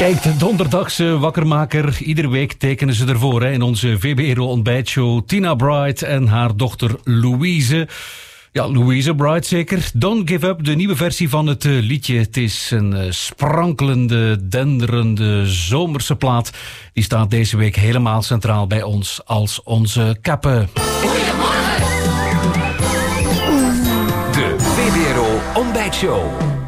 Kijk, de donderdagse wakkermaker. Iedere week tekenen ze ervoor in onze VBRO ontbijtshow. Tina Bright en haar dochter Louise. Ja, Louise Bright zeker. Don't Give Up, de nieuwe versie van het liedje. Het is een sprankelende, denderende, zomerse plaat. Die staat deze week helemaal centraal bij ons als onze kappen. Goedemorgen. De VBRO ontbijtshow.